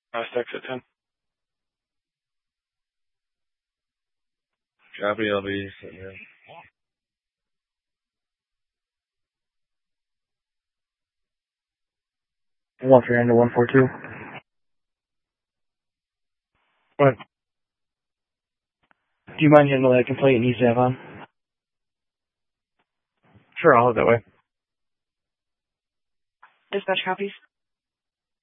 Last exit 10. Copy, I'll be sitting here. One for under 142. What? Do you mind handling that complaint it needs to have on? Sure, I'll have that way. Dispatch copies.